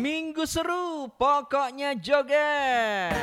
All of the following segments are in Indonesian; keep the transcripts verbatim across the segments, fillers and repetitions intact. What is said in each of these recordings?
Minggu seru, pokoknya joget.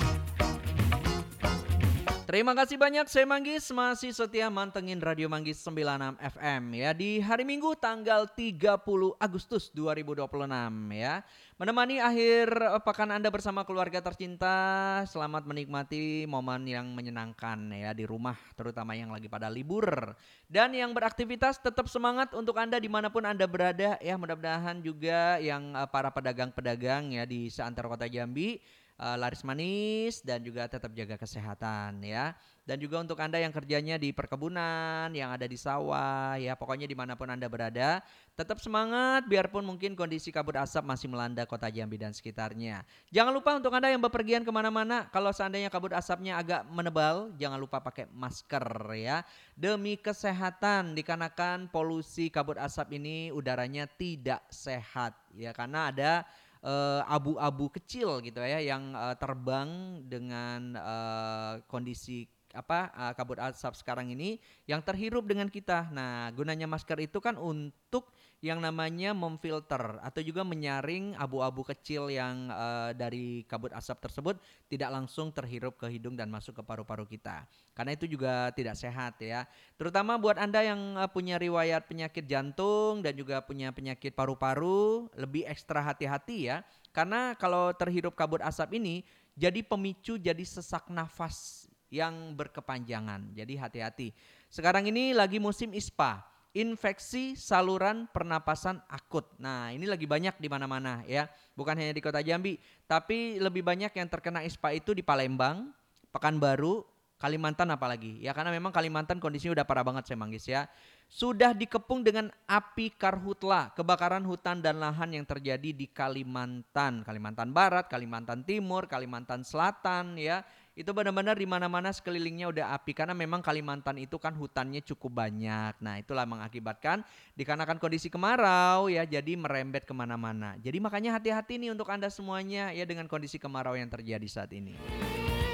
Terima kasih banyak, saya Manggis masih setia mantengin Radio Manggis sembilan puluh enam F M ya di hari Minggu tanggal tiga puluh Agustus dua ribu dua puluh enam ya. Menemani akhir pekan Anda bersama keluarga tercinta, selamat menikmati momen yang menyenangkan ya di rumah, terutama yang lagi pada libur. Dan yang beraktivitas tetap semangat untuk Anda dimanapun Anda berada ya, mudah-mudahan juga yang uh, para pedagang-pedagang ya di seantero kota Jambi Uh, laris manis dan juga tetap jaga kesehatan ya. Dan juga untuk Anda yang kerjanya di perkebunan, yang ada di sawah ya, pokoknya dimanapun Anda berada, tetap semangat biarpun mungkin kondisi kabut asap masih melanda kota Jambi dan sekitarnya. Jangan lupa untuk Anda yang bepergian kemana-mana, kalau seandainya kabut asapnya agak menebal, jangan lupa pakai masker ya. Demi kesehatan, dikarenakan polusi kabut asap ini udaranya tidak sehat ya, karena ada Uh, abu-abu kecil gitu ya yang uh, terbang dengan uh, kondisi apa uh, kabut asap sekarang ini yang terhirup dengan kita. Nah, gunanya masker itu kan untuk yang namanya memfilter atau juga menyaring abu-abu kecil yang uh, dari kabut asap tersebut tidak langsung terhirup ke hidung dan masuk ke paru-paru kita. Karena itu juga tidak sehat ya. Terutama buat Anda yang uh, punya riwayat penyakit jantung dan juga punya penyakit paru-paru, lebih ekstra hati-hati ya. Karena kalau terhirup kabut asap ini jadi pemicu jadi sesak nafas yang berkepanjangan. Jadi hati-hati. Sekarang ini lagi musim ispa, infeksi saluran pernapasan akut. Nah, ini lagi banyak di mana-mana ya. Bukan hanya di Kota Jambi, tapi lebih banyak yang terkena ispa itu di Palembang, Pekanbaru, Kalimantan apalagi. Ya karena memang Kalimantan kondisinya udah parah banget saya Manggis ya. Sudah dikepung dengan api karhutla, kebakaran hutan dan lahan yang terjadi di Kalimantan, Kalimantan Barat, Kalimantan Timur, Kalimantan Selatan ya. Itu benar-benar di mana-mana sekelilingnya udah api karena memang Kalimantan itu kan hutannya cukup banyak. Nah, itulah mengakibatkan dikarenakan kondisi kemarau ya jadi merembet kemana-mana. Jadi makanya hati-hati nih untuk Anda semuanya ya dengan kondisi kemarau yang terjadi saat ini.